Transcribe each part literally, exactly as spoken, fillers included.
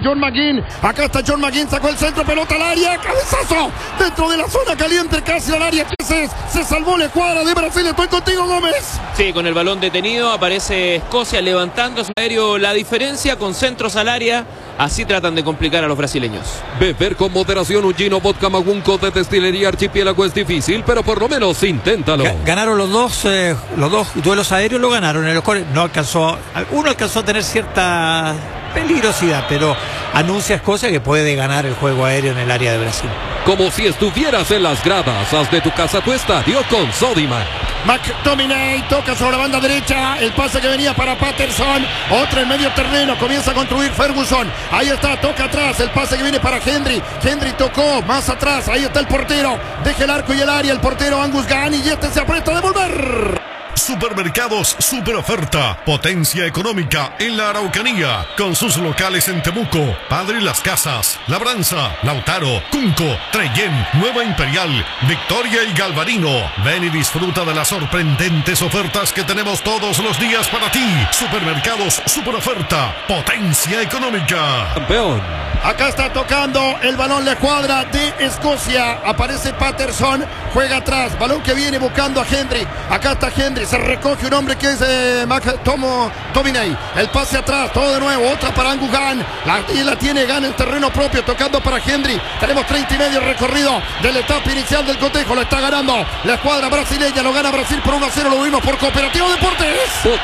John McGinn. Acá está John McGinn, sacó el centro, pelota al área, cabezazo dentro de la zona caliente, casi al área. Se, se salvó la escuadra de Brasil. Estoy contigo, Gómez. Sí, con el balón detenido aparece Escocia levantando su aéreo la diferencia con centros al área. Así tratan de complicar a los brasileños. Beber con moderación un gino vodka magunco de Destilería Archipiélago es difícil, pero por lo menos inténtalo. Ganaron los dos, eh, los dos duelos aéreos, lo ganaron. En los cuales no alcanzó, uno alcanzó a tener cierta peligrosidad, pero anuncia Escocia que puede ganar el juego aéreo en el área de Brasil. Como si estuvieras en las gradas, haz de tu casa tu estadio con Sodimac. McTominay toca sobre la banda derecha, el pase que venía para Patterson, otro en medio terreno, comienza a construir Ferguson, ahí está, toca atrás, el pase que viene para Henry, Henry tocó más atrás, ahí está el portero, deja el arco y el área, el portero Angus Gani, y este se aprieta a devolver. Supermercados Super Oferta, potencia económica en la Araucanía, con sus locales en Temuco, Padre Las Casas, Labranza, Lautaro, Cunco, Trellén, Nueva Imperial, Victoria y Galvarino. Ven y disfruta de las sorprendentes ofertas que tenemos todos los días para ti. Supermercados Super Oferta, potencia económica. Campeón. Acá está tocando el balón, la escuadra de Escocia. Aparece Patterson, juega atrás, balón que viene buscando a Henry. Acá está Henry, se recoge un hombre que es eh, McTominay. El pase atrás, todo de nuevo, otra para Angus Gani. La, y la tiene Gani en terreno propio, tocando para Henry. Tenemos treinta y medio recorrido de la etapa inicial del cotejo. Lo está ganando la escuadra brasileña, lo gana Brasil por uno a cero. Lo vimos por Cooperativa Deportes. Oh.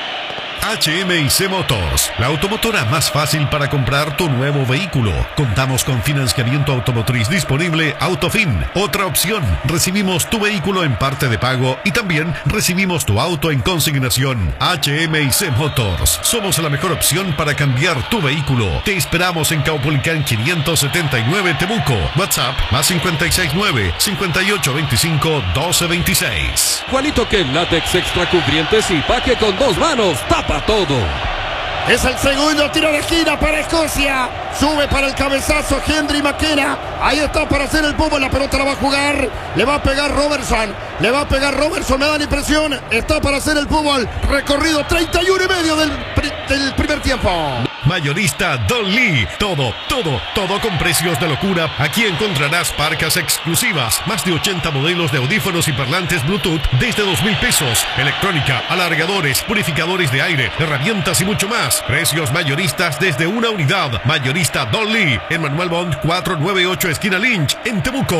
H M I C Motors, la automotora más fácil para comprar tu nuevo vehículo. Contamos con financiamiento automotriz disponible Autofin. Otra opción, recibimos tu vehículo en parte de pago y también recibimos tu auto en consignación. H M I C Motors, somos la mejor opción para cambiar tu vehículo. Te esperamos en Caupolicán quinientos setenta y nueve Temuco. WhatsApp más cincuenta y seis nueve, cincuenta y ocho veinticinco, doce veintiséis. Igualito que el látex extra cubrientes y paque con dos manos. Tapa todo. Es el segundo tiro de esquina para Escocia. Sube para el cabezazo Henry McKenna. Ahí está para hacer el pomo. La pelota la va a jugar. Le va a pegar Robertson. Le va a pegar Robertson. Me da la impresión. Está para hacer el pomo. Recorrido treinta y uno y medio del, del primer tiempo. Mayorista Don Lee. Todo, todo, todo con precios de locura. Aquí encontrarás parcas exclusivas. Más de ochenta modelos de audífonos y parlantes Bluetooth desde dos mil pesos. Electrónica, alargadores, purificadores de aire, herramientas y mucho más. Precios mayoristas desde una unidad. Mayorista Don Lee. En Manuel Bond cuatrocientos noventa y ocho esquina Lynch en Temuco.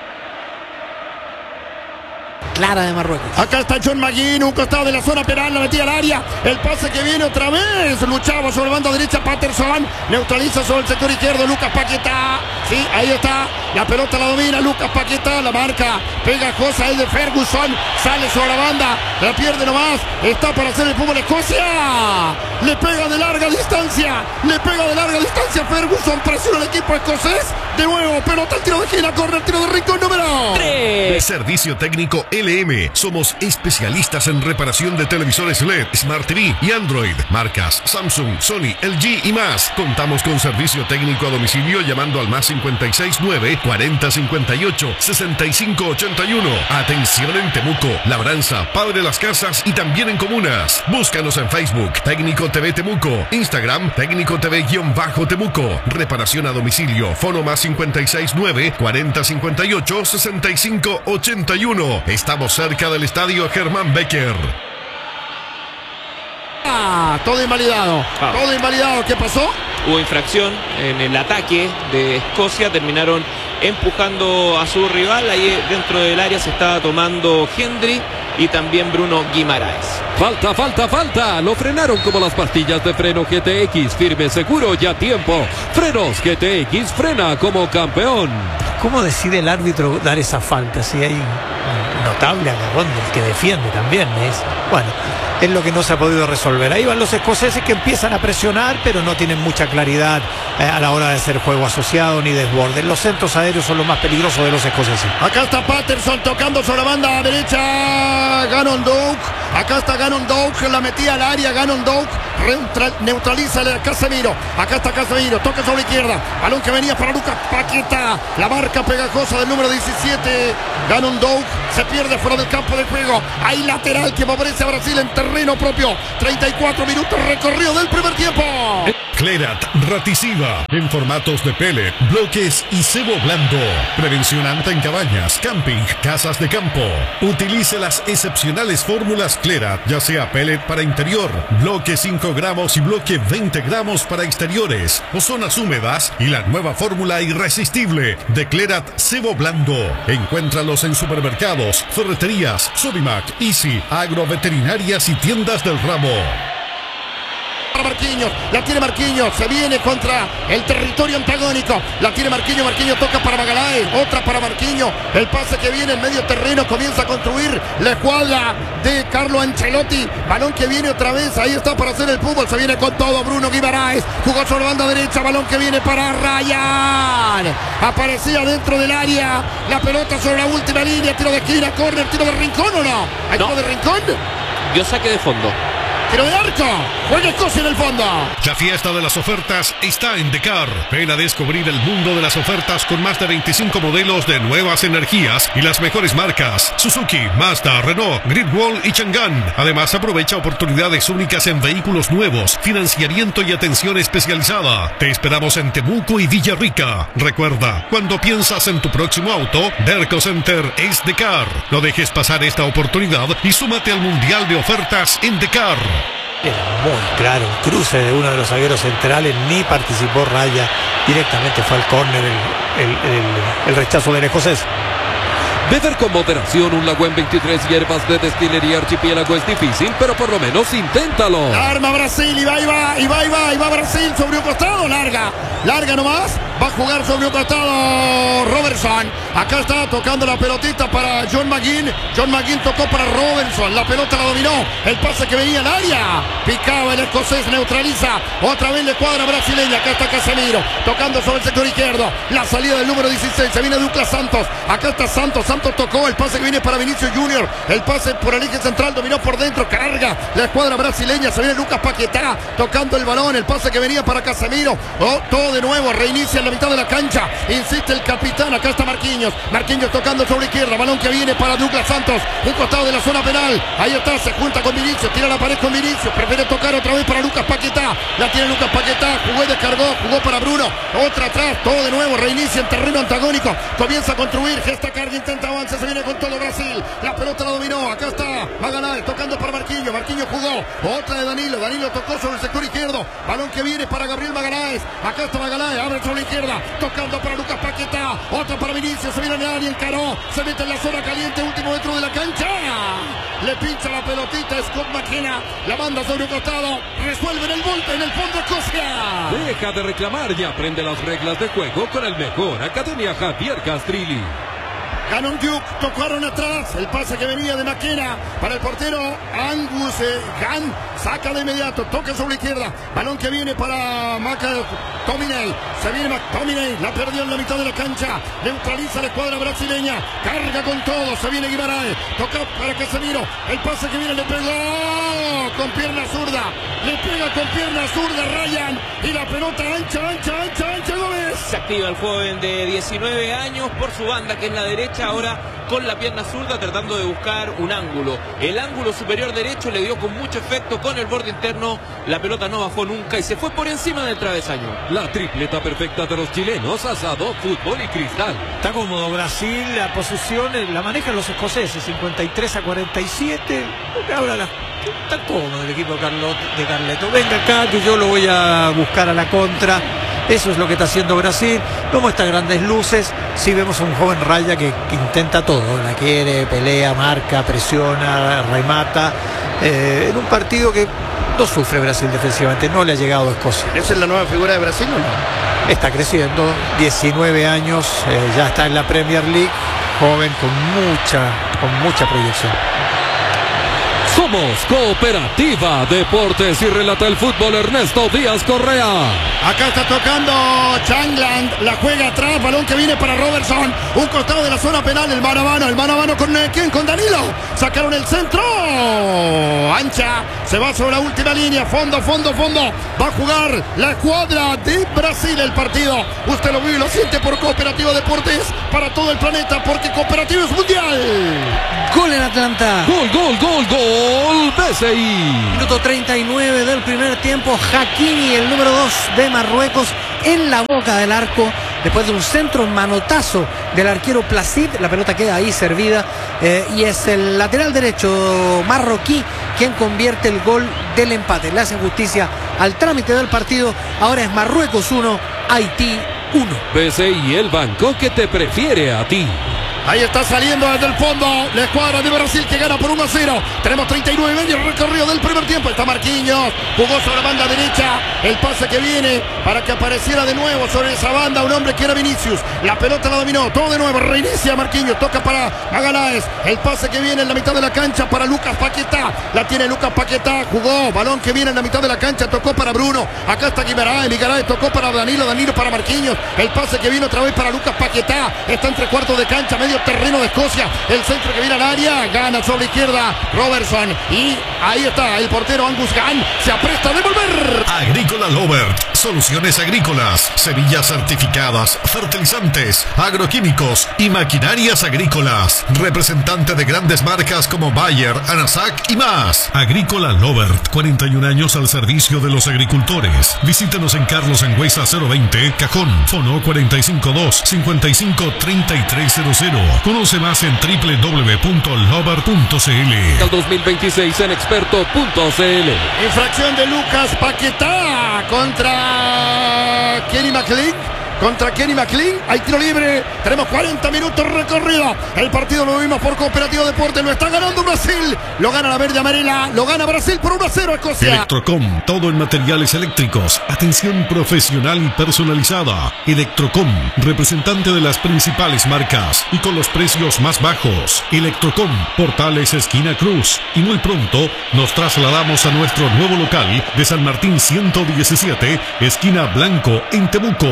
Clara de Marruecos. Acá está John McGinn, un costado de la zona penal, la metía al área. El pase que viene otra vez. Luchaba sobre la banda derecha Patterson. Neutraliza sobre el sector izquierdo Lucas Paquetá. Sí, ahí está. La pelota la domina Lucas Paquetá. La marca pegajosa es de Ferguson. Sale sobre la banda. La pierde nomás. Está para hacer el fútbol de Escocia. Le pega de larga distancia. Le pega de larga distancia Ferguson. Presiona el equipo escocés. De nuevo, pelota al tiro de esquina. Corre el tiro de rincón número tres. Servicio técnico L M. Somos especialistas en reparación de televisores L E D, Smart T V y Android. Marcas Samsung, Sony, L G y más. Contamos con servicio técnico a domicilio llamando al más cincuenta y seis nueve, cuarenta cincuenta y ocho, sesenta y cinco ochenta y uno. Atención en Temuco, Labranza, Padre Las Casas y también en comunas. Búscanos en Facebook, Técnico T V Temuco, Instagram, Técnico T V-Temuco. Reparación a domicilio, fono más cincuenta y seis nueve, cuarenta cincuenta y ocho, sesenta y cinco ochenta y uno. Estamos cerca del estadio Germán Becker. Ah, todo invalidado. Ah. Todo invalidado. ¿Qué pasó? Hubo infracción en el ataque de Escocia. Terminaron empujando a su rival. Ahí dentro del área se estaba tomando Henry y también Bruno Guimaraes. Falta, falta, falta. Lo frenaron como las pastillas de freno G T X. Firme, seguro y a tiempo. Frenos G T X, frena como campeón. ¿Cómo decide el árbitro dar esa falta? Si hay un notable agarrón del que defiende también. Es, bueno, es lo que no se ha podido resolver. Ahí van los escoceses que empiezan a presionar, pero no tienen mucha claridad eh, a la hora de hacer juego asociado ni desborde. Los centros aéreos son los más peligrosos de los escoceses. Acá está Patterson tocando sobre la banda derecha. Ganonduk. Acá está Gannon Doug, la metía al área. Gannon Doug neutraliza a Casemiro. Acá está Casemiro, toca sobre la izquierda. Balón que venía para Lucas Paquetá. La marca pegajosa del número diecisiete. Gannon Doug se pierde fuera del campo de juego. Hay lateral que favorece a Brasil en terreno propio. treinta y cuatro minutos recorrido del primer tiempo. Clerat Raticiva en formatos de pellet, bloques y cebo blando. Prevención anta en cabañas, camping, casas de campo. Utilice las excepcionales fórmulas Clerat, ya sea pellet para interior, bloque cinco gramos y bloque veinte gramos para exteriores o zonas húmedas, y la nueva fórmula irresistible de Clerat cebo blando. Encuéntralos en supermercados, ferreterías, Sodimac, Easy, agroveterinarias y tiendas del ramo. Marquinhos, la tiene Marquinhos, se viene contra el territorio antagónico, la tiene Marquinhos, Marquinhos toca para Magalhães, otra para Marquinhos, el pase que viene en medio terreno, comienza a construir la escuadra de Carlo Ancelotti, balón que viene otra vez, ahí está para hacer el fútbol, se viene con todo Bruno Guimaraes, jugó sobre banda derecha, balón que viene para Ryan, aparecía dentro del área, la pelota sobre la última línea, tiro de esquina, córner, tiro de rincón o no, ¿hay no. tiro de rincón? Yo saque de fondo. Tiro de arco, juega Escocia en el fondo. La fiesta de las ofertas está en Decar. Ven a descubrir el mundo de las ofertas con más de veinticinco modelos de nuevas energías y las mejores marcas: Suzuki, Mazda, Renault, Great y Chang'an. Además, aprovecha oportunidades únicas en vehículos nuevos, financiamiento y atención especializada. Te esperamos en Temuco y Villarrica. Recuerda, cuando piensas en tu próximo auto, Derco Center es Decar. No dejes pasar esta oportunidad y súmate al Mundial de Ofertas en Decar. Era muy claro, un cruce de uno de los zagueros centrales, ni participó Raya, directamente fue al córner el, el, el, el rechazo del escocés. Beber con moderación un Lagüen veintitrés hierbas de destilería Archipiélago es difícil, pero por lo menos inténtalo. Arma Brasil, y va, y va, y va, y va, y va Brasil sobre un costado, larga, larga nomás, va a jugar sobre un costado Robertson. Acá está tocando la pelotita para John McGinn, John McGinn tocó para Robertson, la pelota la dominó, el pase que venía al área, picaba el escocés, neutraliza, otra vez la escuadra brasileña, acá está Casemiro, tocando sobre el sector izquierdo, la salida del número dieciséis, se viene Douglas Santos, acá está Santos, Santos tocó, el pase que viene para Vinicius Junior, el pase por el eje central, dominó por dentro, carga la escuadra brasileña, se viene Lucas Paquetá tocando el balón, el pase que venía para Casemiro, oh, todo de nuevo, reinicia en la mitad de la cancha, insiste el capitán, acá está Marquinhos, Marquinhos tocando sobre la izquierda, balón que viene para Douglas Santos, un costado de la zona penal, ahí está, se junta con Vinicius, tira la pared con Vinicius, prefiere tocar otra vez para Lucas Paquetá, la tiene Lucas Paquetá, jugó y descargó, jugó para Bruno, otra atrás, todo de nuevo, reinicia en terreno antagónico, comienza a construir, gesta carga, intenta avance, se viene con todo Brasil, la pelota la dominó, acá está Magalhães tocando para Marquinhos, Marquinhos jugó, otra de Danilo, Danilo tocó sobre el sector izquierdo, balón que viene para Gabriel Magalhães, acá está Magalhães, abre sobre la izquierda, tocando para Lucas Paquetá, otra para Vinicius, se viene en el área, encaró, se mete en la zona caliente, último dentro de la cancha, le pincha la pelotita, Scott McKenna, la manda sobre un costado, resuelven el golpe en el fondo Escocia. Deja de reclamar y aprende las reglas de juego con el mejor Academia Javier Castrilli. Gannon Duke, tocaron atrás, el pase que venía de McKenna para el portero Angus eh, Gan, saca de inmediato, toca sobre la izquierda, balón que viene para McTominay, se viene McTominay, la perdió en la mitad de la cancha, neutraliza la escuadra brasileña, carga con todo, se viene Guimaraes, toca para Casemiro, el pase que viene le pegó con pierna zurda, le pega con pierna zurda Ryan, y la pelota ancha, ancha, ancha, ancha, Gómez. Se activa el joven de diecinueve años por su banda, que es la derecha, ahora con la pierna zurda tratando de buscar un ángulo. El ángulo superior derecho le dio con mucho efecto con el borde interno, la pelota no bajó nunca y se fue por encima del travesaño. La tripleta perfecta de los chilenos, asado, fútbol y cristal. Está cómodo Brasil, la posición la manejan los escoceses, cincuenta y tres a cuarenta y siete, ahora la... Está cómodo el equipo de, Carlot, de Carleto. Venga acá que yo lo voy a buscar a la contra. Eso es lo que está haciendo Brasil. No muestra grandes luces. Sí vemos a un joven Raya que, que intenta todo. La quiere, pelea, marca, presiona, remata. Eh, en un partido que no sufre Brasil defensivamente. No le ha llegado a Escocia. ¿Esa es la nueva figura de Brasil o no? Está creciendo. diecinueve años. Eh, ya está en la Premier League. Joven con mucha, con mucha proyección. Somos Cooperativa Deportes y relata el fútbol Ernesto Díaz Correa. Acá está tocando Changland. La juega atrás. Balón que viene para Robertson. Un costado de la zona penal. El mano a mano. El mano a mano con eh, ¿quién? Con Danilo. Sacaron el centro. Ancha. Se va sobre la última línea. Fondo, fondo, fondo. Va a jugar la escuadra de Brasil el partido. Usted lo vive y lo siente por Cooperativa Deportes. Para todo el planeta. Porque Cooperativa es mundial. Gol en Atlanta. Gol, gol, gol, gol. B C I. Minuto treinta y nueve del primer tiempo. Hakimi, el número dos de Marruecos, en la boca del arco. Después de un centro manotazo del arquero Placid, la pelota queda ahí servida eh, y es el lateral derecho marroquí quien convierte el gol del empate. Le hacen justicia al trámite del partido. Ahora es Marruecos uno, Haití uno. B C I, el banco que te prefiere a ti. Ahí está saliendo desde el fondo la escuadra de Brasil que gana por uno a cero. Tenemos treinta y nueve años recorrido del primer tiempo. Está Marquinhos, jugó sobre la banda derecha. El pase que viene para que apareciera de nuevo sobre esa banda un hombre que era Vinicius. La pelota la dominó, todo de nuevo. Reinicia Marquinhos, toca para Magaláes. El pase que viene en la mitad de la cancha para Lucas Paquetá. La tiene Lucas Paquetá, jugó. Balón que viene en la mitad de la cancha, tocó para Bruno. Acá está Guimaraes, Guimaraes tocó para Danilo, Danilo para Marquinhos. El pase que viene otra vez para Lucas Paquetá. Está entre cuartos de cancha, medio terreno de Escocia. El centro que viene al área, gana sobre la izquierda Robertson y ahí está el portero Angus Gunn, se apresta a devolver. Agrícola Lobert, soluciones agrícolas, semillas certificadas, fertilizantes, agroquímicos y maquinarias agrícolas. Representante de grandes marcas como Bayer, Anasac y más. Agrícola Lobert, cuarenta y un años al servicio de los agricultores. Visítenos en Carlos Engüesa cero veinte, Cajón, Fono cuatro cinco dos, cinco cinco tres tres cero cero. Conoce más en doble u doble u doble u punto lobert punto c l. El dos mil veintiséis en experto punto c l. Infracción de Lucas Paquetá contra Kenny McLean. Contra Kenny McLean, hay tiro libre. Tenemos cuarenta minutos recorrido. El partido lo vimos por Cooperativa Deportes. Lo está ganando Brasil. Lo gana la verde amarela. Lo gana Brasil por uno a cero Escocia. Electrocom, todo en materiales eléctricos. Atención profesional y personalizada. Electrocom, representante de las principales marcas y con los precios más bajos. Electrocom, Portales esquina Cruz. Y muy pronto nos trasladamos a nuestro nuevo local de San Martín ciento diecisiete, esquina Blanco, en Temuco.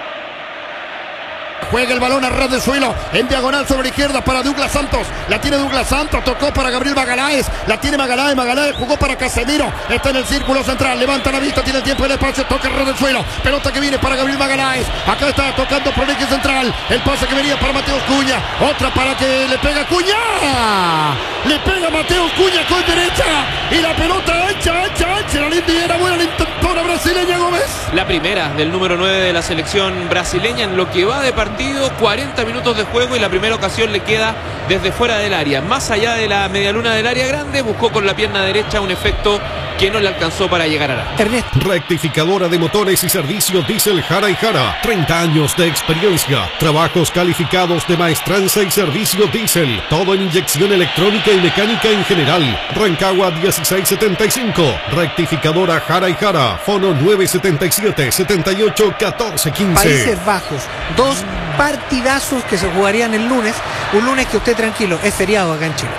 Juega el balón a ras de suelo en diagonal sobre la izquierda para Douglas Santos. La tiene Douglas Santos, tocó para Gabriel Magaláes. La tiene Magaláes, Magaláes jugó para Casemiro. Está en el círculo central, levanta la vista, tiene el tiempo y el espacio, toca a ras del suelo. Pelota que viene para Gabriel Magaláes. Acá está tocando por el eje central. El pase que venía para Mateus Cunha. Otra para que le pega Cunha. Le pega Mateus Cunha con derecha. Y la pelota ancha, ancha, ancha. La linda y era buena la intentona brasileña Gómez. La primera del número nueve de la selección brasileña en lo que va de partido. cuarenta minutos de juego y la primera ocasión le queda desde fuera del área, más allá de la medialuna del área grande. Buscó con la pierna derecha un efecto que no le alcanzó para llegar a la. Rectificadora de motores y servicio diésel Jara y Jara, treinta años de experiencia, trabajos calificados de maestranza y servicio diésel, todo en inyección electrónica y mecánica en general. Rancagua dieciséis setenta y cinco. Rectificadora Jara y Jara, Fono nueve setenta y siete, setenta y ocho, catorce quince. Países Bajos, dos partidazos que se jugarían el lunes, un lunes que usted tranquilo, es feriado acá en Chile.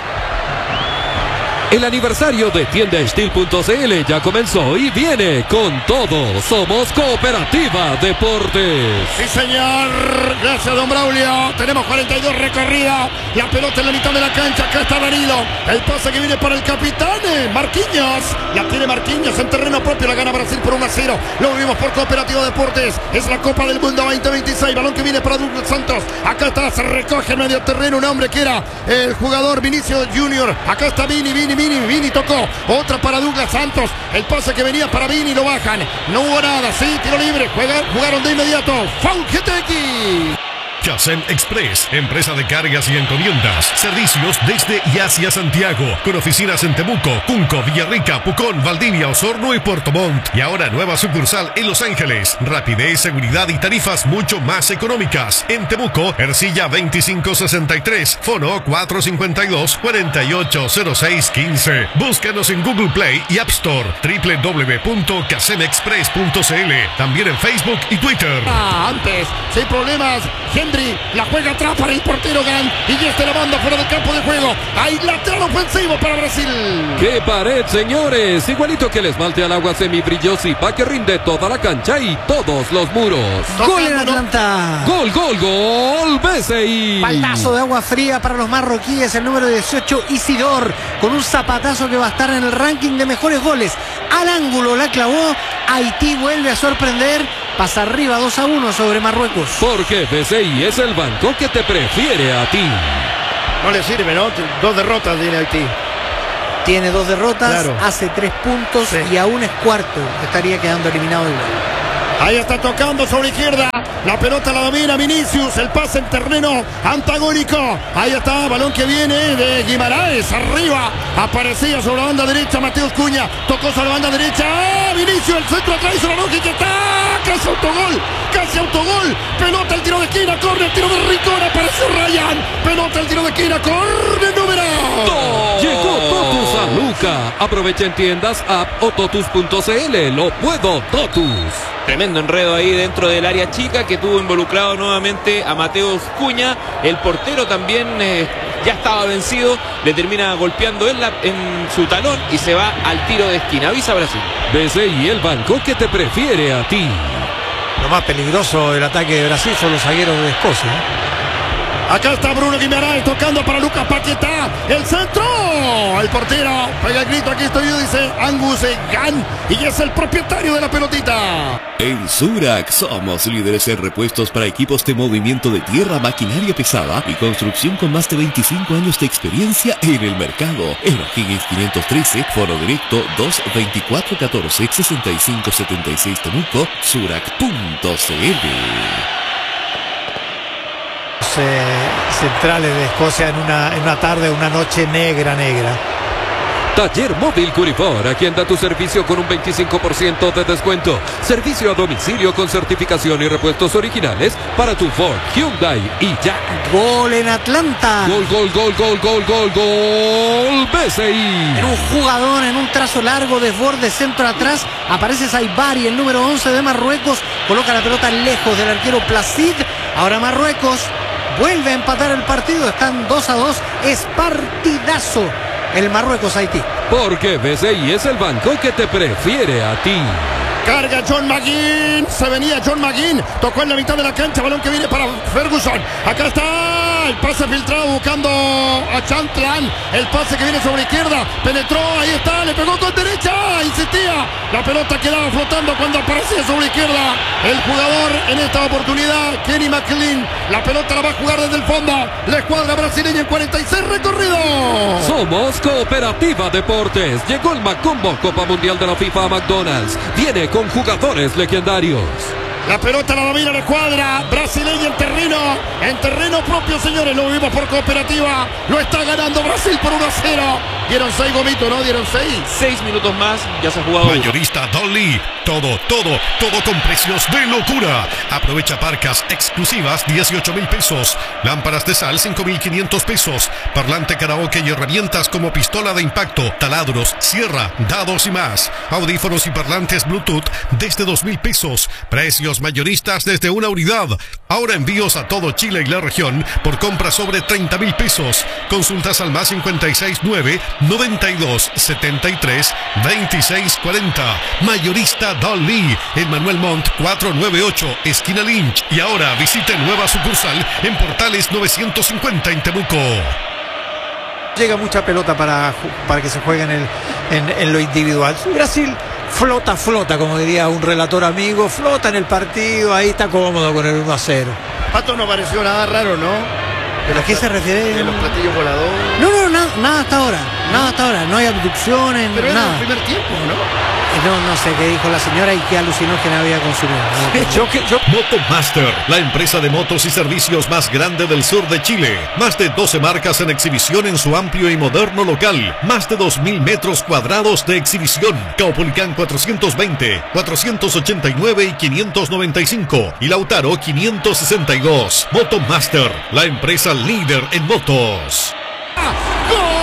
El aniversario de tienda steel punto c l ya comenzó y viene con todo. Somos Cooperativa Deportes. Sí, señor. Gracias, don Braulio. Tenemos cuarenta y dos recorridas. La pelota en la mitad de la cancha. Acá está Danilo. El pase que viene para el capitán Marquinhos. La tiene Marquinhos en terreno propio. La gana Brasil por uno a cero. Lo vimos por Cooperativa Deportes. Es la Copa del Mundo veinte veintiséis. Balón que viene para Douglas Santos. Acá está. Se recoge en medio terreno un hombre que era el jugador Vinicius Junior. Acá está Vini, Vini, Vini. Vini tocó. Otra para Douglas Santos. El pase que venía para Vini. Lo bajan. No hubo nada. Sí, tiro libre. Juegan, jugaron de inmediato. Foul G T X. Casem Express, empresa de cargas y encomiendas. Servicios desde y hacia Santiago, con oficinas en Temuco, Cunco, Villarrica, Pucón, Valdivia, Osorno y Puerto Montt. Y ahora nueva sucursal en Los Ángeles. Rapidez, seguridad y tarifas mucho más económicas. En Temuco, Ercilla veinticinco sesenta y tres, Fono cuatro cinco dos, cuatro ocho cero seis uno cinco. Búscanos en Google Play y App Store. doble u doble u doble u punto casem express punto c l. También en Facebook y Twitter. Ah, antes, sin problemas. Landry, la juega atrás para el portero Gan, y este la manda fuera del campo de juego. Hay lateral ofensivo para Brasil. ¡Qué pared, señores! Igualito que el esmalte al agua semibrillosipa que rinde toda la cancha y todos los muros. Gol en Atlanta. Gol, gol, gol, B C I. Baldazo de agua fría para los marroquíes, el número dieciocho Isidor, con un zapatazo que va a estar en el ranking de mejores goles. Al ángulo la clavó. Haití vuelve a sorprender. Pasa arriba dos a uno sobre Marruecos. Porque B C I es el banco que te prefiere a ti. No le sirve, ¿no? Dos derrotas tiene Haití. Tiene dos derrotas, claro. Hace tres puntos, sí. Y aún es cuarto. Estaría quedando eliminado el gol. Ahí está tocando sobre izquierda. La pelota la domina Vinicius. El pase en terreno antagónico. Ahí está, balón que viene de Guimaraes. Arriba. Aparecía sobre la banda derecha Mateus Cunha. Tocó sobre la banda derecha. ¡Ah! Vinicius, el centro atrás. Hizo la lógica. Está casi autogol. Casi autogol. Pelota el tiro de esquina. Corre el tiro de Rincón. Apareció Ryan. Pelota el tiro de esquina. Corre número. Llegó Totus a Luca. Aprovecha en tiendas app o totus punto cl. Lo puedo, Totus. Tremendo enredo ahí dentro del área chica que tuvo involucrado nuevamente a Mateus Cunha. El portero también eh, ya estaba vencido. Le termina golpeando en, la, en su talón y se va al tiro de esquina. Avisa Brasil. B C I, el banco que te prefiere a ti. Lo más peligroso del ataque de Brasil son los zagueros de Escocia, ¿eh? Acá está Bruno Guimaraes tocando para Lucas Paquetá. El centro. El portero pega el grito. Aquí estoy yo, dice Angus Gan. Y es el propietario de la pelotita. En Surac somos líderes en repuestos para equipos de movimiento de tierra, maquinaria pesada y construcción con más de veinticinco años de experiencia en el mercado. En O'Higgins quinientos trece, foro directo dos veinticuatro catorce sesenta y cinco setenta y seis Temuco, surac punto cl. Eh, centrales de Escocia en una, en una tarde, una noche negra, negra. Taller Móvil Curifor, a quien da tu servicio con un veinticinco por ciento de descuento. Servicio a domicilio con certificación y repuestos originales para tu Ford, Hyundai y Jack. Gol en Atlanta. Gol, gol, gol, gol, gol, gol, gol. B C I. En un jugador, en un trazo largo, desborde, centro atrás. Aparece Saibari, el número once de Marruecos. Coloca la pelota lejos del arquero Placid. Ahora Marruecos vuelve a empatar el partido. Están dos a dos. Es partidazo el Marruecos-Haití. Porque B C I es el banco que te prefiere a ti. Carga John McGinn. Se venía John McGinn. Tocó en la mitad de la cancha. Balón que viene para Ferguson. Acá está el pase filtrado buscando a Chantlan. El pase que viene sobre izquierda. Penetró. Ahí está. Le pegó con derecha. Insistía. La pelota quedaba flotando cuando aparecía sobre izquierda. El jugador en esta oportunidad, Kenny McLean. La pelota la va a jugar desde el fondo. La escuadra brasileña en cuarenta y seis recorridos. Somos Cooperativa Deportes. Llegó el Macombo Copa Mundial de la FIFA a McDonald's. Viene con jugadores legendarios. La pelota la domina la escuadra brasileña en terreno, en terreno propio, señores. Lo vimos por Cooperativa. Lo está ganando Brasil por uno a cero. Dieron seis gomitos, ¿no? Dieron seis. Seis minutos más, ya se ha jugado. Mayorista Dolly. Todo, todo, todo con precios de locura. Aprovecha parcas exclusivas, dieciocho mil pesos. Lámparas de sal, cinco mil quinientos pesos. Parlante karaoke y herramientas como pistola de impacto, taladros, sierra, dados y más. Audífonos y parlantes Bluetooth desde dos mil pesos. Precios mayoristas desde una unidad. Ahora envíos a todo Chile y la región por compra sobre treinta mil pesos. Consultas al más cincuenta y seis nueve noventa y dos setenta y tres veintiséis cuarenta. Mayorista Dolly en Manuel Montt cuatrocientos noventa y ocho, esquina Lynch. Y ahora visite nueva sucursal en Portales novecientos cincuenta en Temuco. Llega mucha pelota para, para que se juegue en, el, en, en lo individual. Brasil flota, flota, como diría un relator amigo, flota en el partido, ahí está cómodo con el uno a cero. Pato no pareció nada raro, ¿no? ¿Pero a qué se refiere? De los platillos voladores. No, no, na, nada hasta ahora, nada hasta ahora, no hay abducciones, pero nada. Pero en el primer tiempo, ¿no? No, no sé qué dijo la señora y qué alucinógena había consumido. Yo, yo... Motomaster, la empresa de motos y servicios más grande del sur de Chile. Más de doce marcas en exhibición en su amplio y moderno local. Más de dos mil metros cuadrados de exhibición. Caupolicán cuatrocientos veinte, cuatrocientos ochenta y nueve y quinientos noventa y cinco. Y Lautaro quinientos sesenta y dos. Motomaster, la empresa líder en motos. ¡Gol!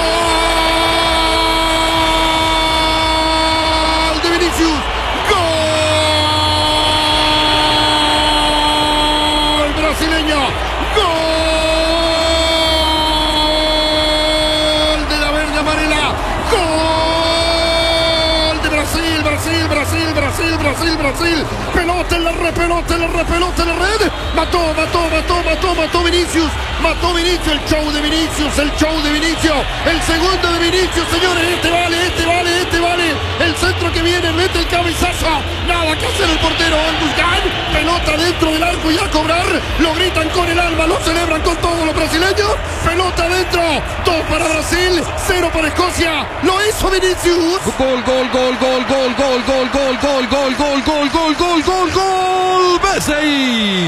Brasil, Brasil, Brasil. Pelota en la red, pelota en la red, pelota en la red. Mató, mató, mató, mató, mató Vinicius. Mató Vinicius, el show de Vinicius, el show de Vinicius. El segundo de Vinicius, señores. Este vale, este vale, este vale. El centro que viene, mete el cabezazo. Nada que hacer el portero Buscan. Pelota dentro del arco y a cobrar. Lo gritan con el alma, lo celebran con todos los brasileños. Pelota adentro. Dos para Brasil, cero para Escocia. Lo hizo Vinicius. Gol, gol, gol, gol, gol, gol, gol, gol, gol, gol, gol, gol, gol, gol, gol, gol, gol, Messi.